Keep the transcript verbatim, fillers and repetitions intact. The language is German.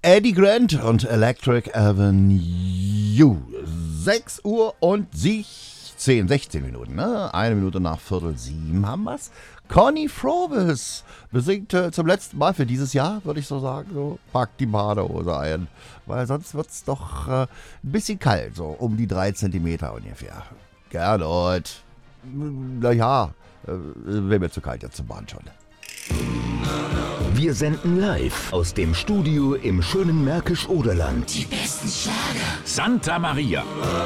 Eddie Grant und Electric Avenue. sechs Uhr und sechzehn, sechzehn Minuten, ne? Eine Minute nach Viertel sieben haben wir's. Conny Frobis besingt äh, zum letzten Mal für dieses Jahr, würde ich so sagen. So, packt die Badehose ein, weil sonst wird's doch äh, ein bisschen kalt, so um die drei Zentimeter ungefähr. Gernot, naja, äh, wäre mir zu kalt jetzt zum Bahn schon. Wir senden live aus dem Studio im schönen Märkisch-Oderland. Die besten Schlager. Santa Maria.